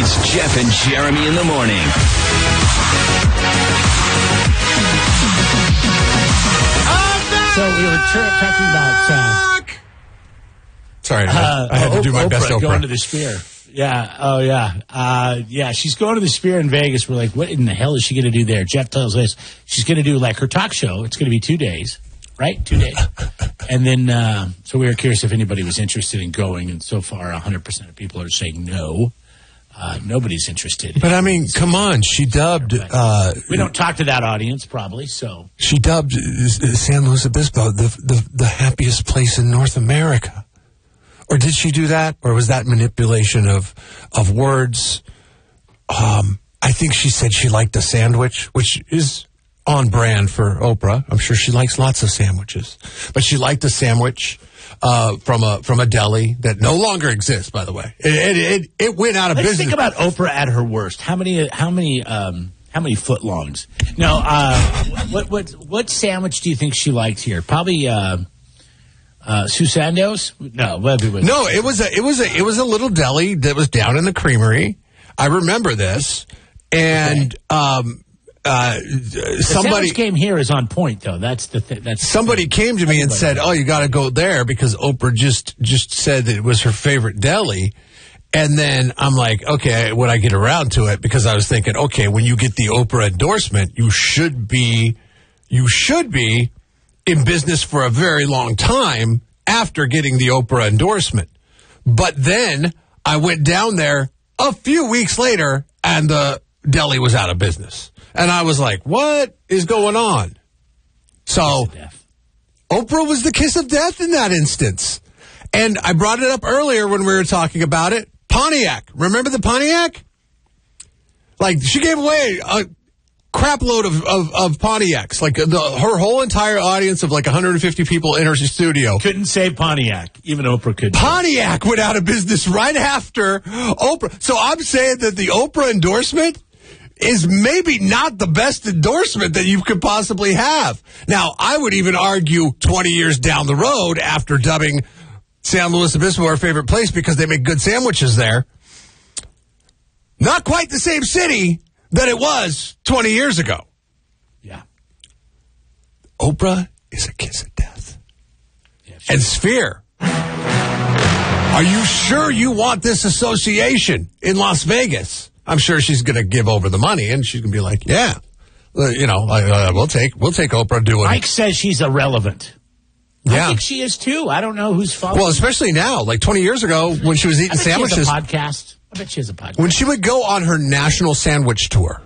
It's Jeff and Jeremy in the morning. So we were talking about... Sorry, I had to do my best Oprah. Going to the Sphere. Yeah, oh yeah. Yeah, she's going to the Sphere in Vegas. We're like, what in the hell is she going to do there? Jeff tells us she's going to do like her talk show. It's going to be 2 days, right? 2 days. And then, so we were curious if anybody was interested in going, and so far 100% of people are saying no. Nobody's interested. But I mean, come on. She dubbed... we don't talk to that audience, probably, so... She dubbed San Luis Obispo the happiest place in North America. Or did she do that? Or was that manipulation of words? I think she said she liked a sandwich, which is on brand for Oprah. I'm sure she likes lots of sandwiches. But she liked a sandwich from a deli that no longer exists, by the way. It went out of business. Let's think about Oprah at her worst. How many footlongs? No, what sandwich do you think she liked here? Probably Susando's? No, no. It was a little deli that was down in the Creamery. I remember this, and somebody came here is on point though. That's the thing. Somebody came to me and said, "Oh, you got to go there because Oprah just said that it was her favorite deli." And then I'm like, okay, when I get around to it, because I was thinking, okay, when you get the Oprah endorsement, you should be in business for a very long time after getting the Oprah endorsement. But then I went down there a few weeks later and the deli was out of business. And I was like, what is going on? So Oprah was the kiss of death in that instance. And I brought it up earlier when we were talking about it. Pontiac. Remember the Pontiac? Like, she gave away a crap load of Pontiacs. Like, her whole entire audience of like 150 people in her studio. Couldn't say Pontiac. Even Oprah couldn't. Pontiac went out of business right after Oprah. So I'm saying that the Oprah endorsement is maybe not the best endorsement that you could possibly have. Now, I would even argue 20 years down the road after dubbing San Luis Obispo our favorite place because they make good sandwiches there. Not quite the same city that it was 20 years ago. Yeah. Oprah is a kiss of death. Yeah, and Sphere. Are you sure you want this association in Las Vegas? I'm sure she's going to give over the money, and she's going to be like, yeah, we'll take Oprah doing it. Mike says she's irrelevant. Yeah. I think she is, too. I don't know who's following. Well, especially now, like 20 years ago when she was eating sandwiches. She has a podcast. I bet she has a podcast. When she would go on her national sandwich tour,